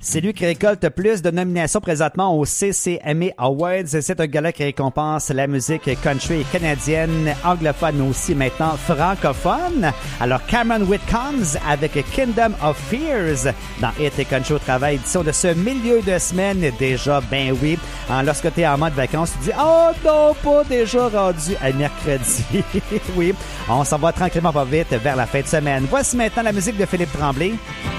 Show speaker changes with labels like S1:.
S1: C'est lui qui récolte plus de nominations présentement au CCMA Awards. C'est un gala qui récompense la musique country canadienne, anglophone aussi maintenant francophone. Alors Cameron Whitcombs avec Kingdom of Fears dans Hit et Country au travail, édition de ce milieu de semaine déjà, ben oui. Lorsque tu es en mode vacances, tu dis « Oh non, pas déjà rendu à mercredi. » Oui, on s'en va tranquillement pas vite vers la fin de semaine. Voici maintenant la musique de Philippe Tremblay.